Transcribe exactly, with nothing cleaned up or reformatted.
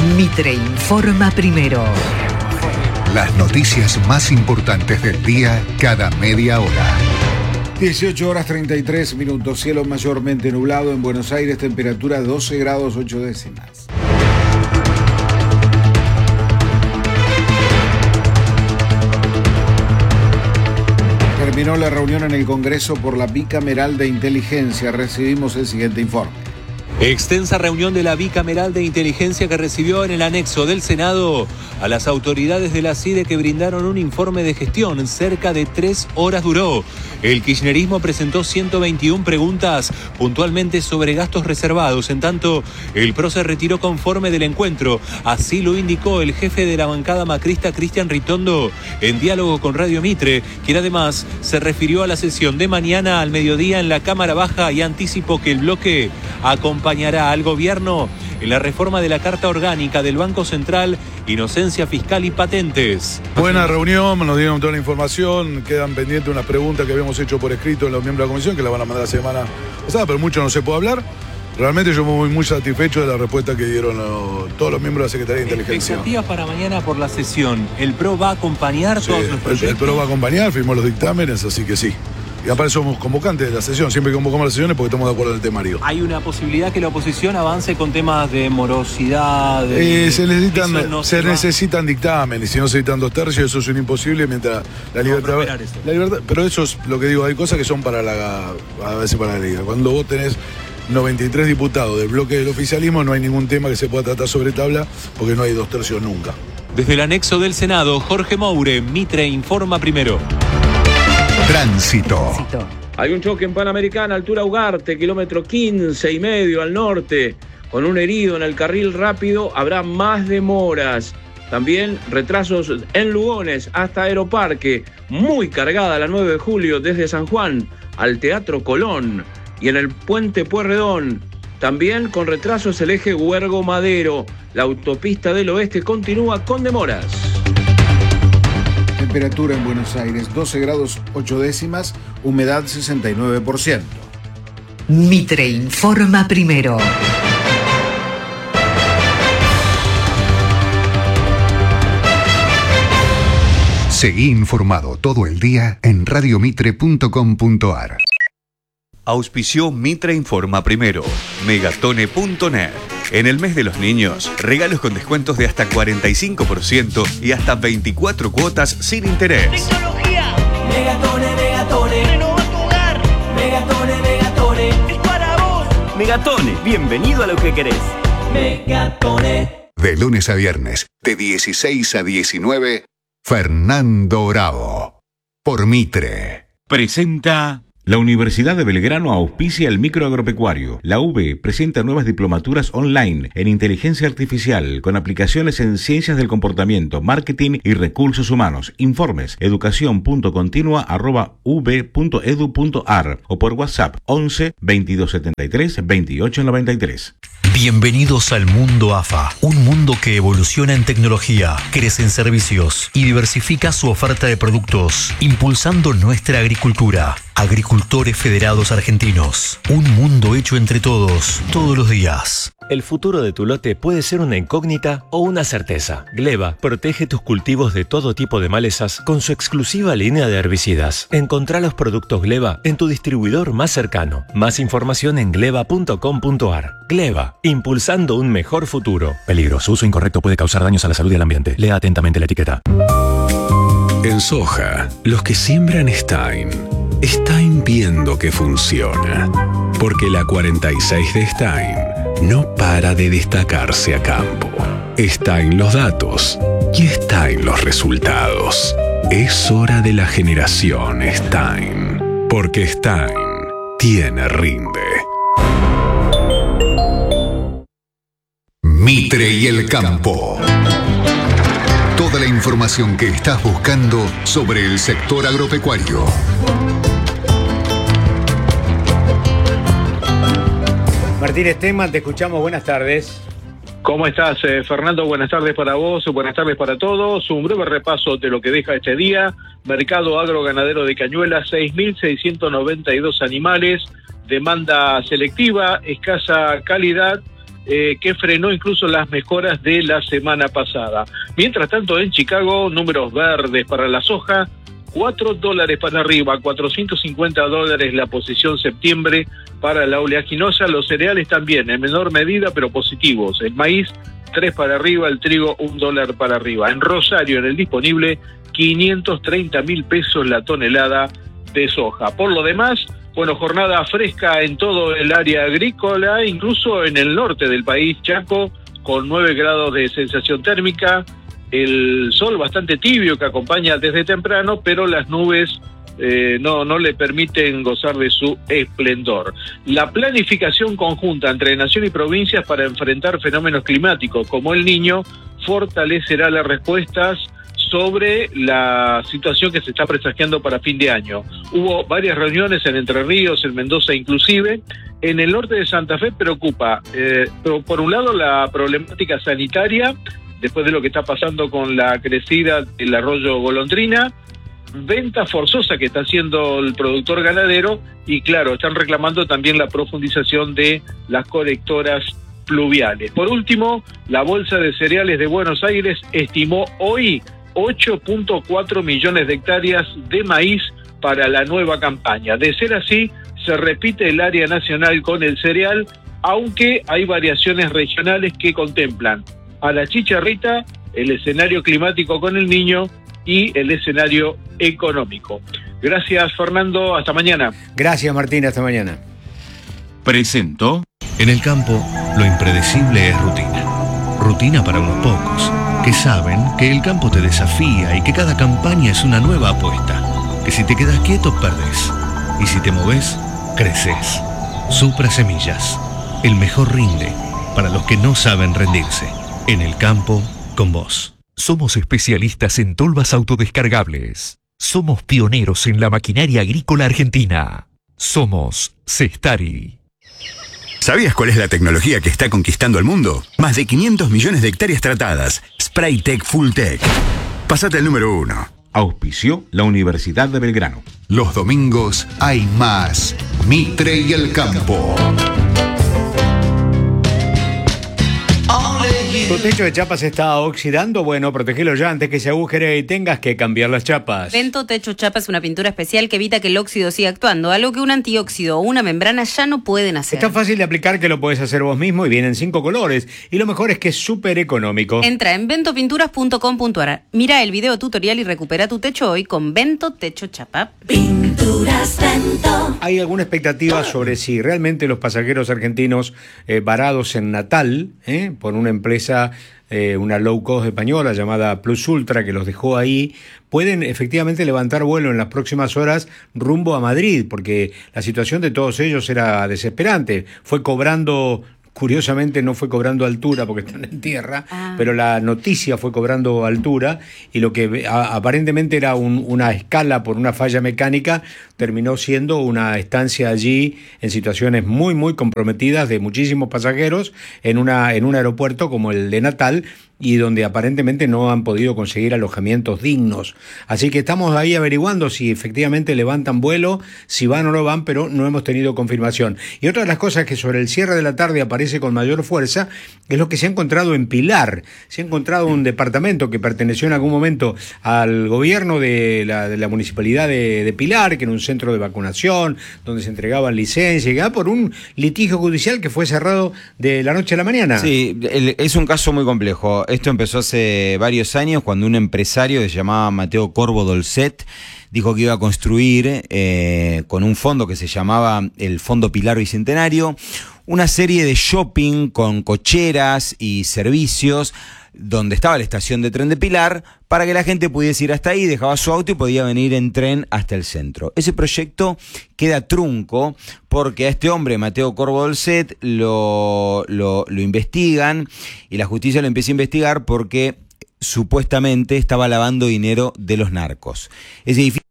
Mitre informa primero. Las noticias más importantes del día cada media hora. dieciocho horas treinta y tres minutos, cielo mayormente nublado en Buenos Aires, temperatura doce grados ocho décimas. Terminó la reunión en el Congreso por la Bicameral de Inteligencia. Recibimos el siguiente informe. Extensa reunión de la Bicameral de Inteligencia que recibió en el anexo del Senado a las autoridades de la C I D E que brindaron un informe de gestión. Cerca de tres horas duró. El kirchnerismo presentó ciento veintiuna preguntas puntualmente sobre gastos reservados. En tanto, el P R O se retiró conforme del encuentro. Así lo indicó el jefe de la bancada macrista, Cristian Ritondo, en diálogo con Radio Mitre, quien además se refirió a la sesión de mañana al mediodía en la Cámara Baja y anticipó que el bloque acompañará al gobierno en la reforma de la Carta Orgánica del Banco Central, inocencia fiscal y patentes. Buena reunión, nos dieron toda la información, quedan pendientes unas preguntas que habíamos hecho por escrito en los miembros de la comisión, que la van a mandar la semana pasada, pero mucho no se puede hablar. Realmente yo muy, muy satisfecho de la respuesta que dieron los, todos los miembros de la Secretaría de Inteligencia. Expectativas para mañana por la sesión. ¿El P R O va a acompañar sí, todos los proyectos? El, el P R O va a acompañar, firmó los dictámenes, así que sí. Y aparte somos convocantes de la sesión, siempre que convocamos las sesiones porque estamos de acuerdo en el temario. ¿Hay una posibilidad que la oposición avance con temas de morosidad? De... Eh, se necesitan, no se se necesitan dictámenes, si no se necesitan dos tercios, eso es un imposible mientras la libertad, la libertad. Pero eso es lo que digo, hay cosas que son para la, a veces para la liga. Cuando vos tenés noventa y tres diputados del bloque del oficialismo, no hay ningún tema que se pueda tratar sobre tabla porque no hay dos tercios nunca. Desde el anexo del Senado, Jorge Moure, Mitre informa primero. Tránsito. Hay un choque en Panamericana, altura Ugarte, kilómetro quince y medio al norte, con un herido en el carril rápido. Habrá más demoras. También retrasos en Lugones hasta Aeroparque. Muy cargada la nueve de julio desde San Juan al Teatro Colón. Y en el puente Pueyrredón, también con retrasos el eje Huergo Madero. La autopista del oeste continúa con demoras. Temperatura en Buenos Aires, doce grados ocho décimas, humedad sesenta y nueve por ciento. Mitre informa primero. Seguí informado todo el día en radiomitre punto com punto ar. Auspició Mitre Informa Primero, Megatone punto net. En el mes de los niños, regalos con descuentos de hasta cuarenta y cinco por ciento y hasta veinticuatro cuotas sin interés. Tecnología. Megatone, Megatone. Renova tu hogar. Megatone, Megatone. Es para vos. Megatone, bienvenido a lo que querés. Megatone. De lunes a viernes, de dieciséis a diecinueve, Fernando Bravo. Por Mitre. Presenta... La Universidad de Belgrano auspicia el microagropecuario. La U B presenta nuevas diplomaturas online en inteligencia artificial con aplicaciones en ciencias del comportamiento, marketing y recursos humanos. Informes educación punto continua arroba u b punto edu punto ar o por WhatsApp once veintidós setenta y tres veintiocho noventa y tres. Bienvenidos al mundo A F A, un mundo que evoluciona en tecnología, crece en servicios y diversifica su oferta de productos, impulsando nuestra agricultura. Agricultores Federados Argentinos, un mundo hecho entre todos, todos los días. El futuro de tu lote puede ser una incógnita o una certeza. Gleba protege tus cultivos de todo tipo de malezas con su exclusiva línea de herbicidas. Encontrá los productos Gleba en tu distribuidor más cercano. Más información en gleba punto com punto ar. Gleba, impulsando un mejor futuro. Peligro, su uso incorrecto puede causar daños a la salud y al ambiente. Lea atentamente la etiqueta. En soja, los que siembran Stein, Stein viendo que funciona. Porque la cuarenta y seis de Stein no para de destacarse a campo. Está en los datos y está en los resultados. Es hora de la generación Stein, porque Stein tiene rinde. Mitre y el campo. Toda la información que estás buscando sobre el sector agropecuario. Martín Esteban, te escuchamos, buenas tardes. ¿Cómo estás, eh, Fernando? Buenas tardes para vos, buenas tardes para todos. Un breve repaso de lo que deja este día. Mercado agroganadero de Cañuelas, seis mil seiscientos noventa y dos animales. Demanda selectiva, escasa calidad eh, que frenó incluso las mejoras de la semana pasada. Mientras tanto, en Chicago, números verdes para la soja, cuatro dólares para arriba, cuatrocientos cincuenta dólares la posición septiembre para la oleaginosa. Los cereales también, en menor medida, pero positivos. El maíz, tres para arriba, el trigo, un dólar para arriba. En Rosario, en el disponible, quinientos treinta mil pesos la tonelada de soja. Por lo demás, bueno, jornada fresca en todo el área agrícola, incluso en el norte del país, Chaco, con nueve grados de sensación térmica, el sol bastante tibio que acompaña desde temprano, pero las nubes eh, no, no le permiten gozar de su esplendor. La planificación conjunta entre nación y provincias para enfrentar fenómenos climáticos como el Niño fortalecerá las respuestas sobre la situación que se está presagiando para fin de año. Hubo varias reuniones en Entre Ríos, en Mendoza inclusive. En el norte de Santa Fe preocupa, eh, por un lado, la problemática sanitaria, después de lo que está pasando con la crecida del arroyo Golondrina, venta forzosa que está haciendo el productor ganadero y, claro, están reclamando también la profundización de las colectoras pluviales. Por último, la Bolsa de Cereales de Buenos Aires estimó hoy ocho punto cuatro millones de hectáreas de maíz para la nueva campaña. De ser así, se repite el área nacional con el cereal, aunque hay variaciones regionales que contemplan a la chicharrita, el escenario climático con el Niño y el escenario económico. Gracias, Fernando. Hasta mañana. Gracias, Martín. Hasta mañana. Presento. En el campo, lo impredecible es rutina. Rutina para unos pocos, que saben que el campo te desafía y que cada campaña es una nueva apuesta. Que si te quedas quieto, perdés. Y si te moves, creces. Supra Semillas. El mejor rinde para los que no saben rendirse. En el campo, con vos. Somos especialistas en tolvas autodescargables. Somos pioneros en la maquinaria agrícola argentina. Somos Cestari. ¿Sabías cuál es la tecnología que está conquistando el mundo? Más de quinientos millones de hectáreas tratadas. Spraytec Fulltech. Pasate al número uno. Auspició la Universidad de Belgrano. Los domingos hay más. Mitre y el campo. ¿Tu techo de chapas se está oxidando? Bueno, protegelo ya antes que se agujere y tengas que cambiar las chapas. Vento Techo Chapa es una pintura especial que evita que el óxido siga actuando, algo que un antióxido o una membrana ya no pueden hacer. Es tan fácil de aplicar que lo puedes hacer vos mismo y vienen cinco colores. Y lo mejor es que es súper económico. Entra en vento pinturas punto com punto a r. Mira el video tutorial y recupera tu techo hoy con Vento Techo Chapa. Pinturas Vento. ¿Hay alguna expectativa sobre si realmente los pasajeros argentinos eh, varados en Natal, eh, por una empresa, eh, una low cost española llamada Plus Ultra, que los dejó ahí, pueden efectivamente levantar vuelo en las próximas horas rumbo a Madrid? Porque la situación de todos ellos era desesperante. Fue cobrando... Curiosamente no fue cobrando altura porque están en tierra, ah. pero la noticia fue cobrando altura y lo que a, aparentemente era un, una escala por una falla mecánica terminó siendo una estancia allí en situaciones muy muy comprometidas de muchísimos pasajeros en una en un aeropuerto como el de Natal, y donde aparentemente no han podido conseguir alojamientos dignos. Así que estamos ahí averiguando si efectivamente levantan vuelo, si van o no van, pero no hemos tenido confirmación. Y otra de las cosas que sobre el cierre de la tarde aparece con mayor fuerza es lo que se ha encontrado en Pilar. Se ha encontrado un departamento que perteneció en algún momento al gobierno de la, de la municipalidad de, de Pilar, que era un centro de vacunación, donde se entregaban licencias, y por un litigio judicial que fue cerrado de la noche a la mañana. Sí, el, es un caso muy complejo. Esto empezó hace varios años cuando un empresario que se llamaba Mateo Corvo Dolcet dijo que iba a construir eh, con un fondo que se llamaba el Fondo Pilar Bicentenario una serie de shopping con cocheras y servicios donde estaba la estación de tren de Pilar, para que la gente pudiese ir hasta ahí, dejaba su auto y podía venir en tren hasta el centro. Ese proyecto queda trunco porque a este hombre, Mateo Corvo Dolcet, lo, lo, lo investigan y la justicia lo empieza a investigar porque supuestamente estaba lavando dinero de los narcos. Ese edificio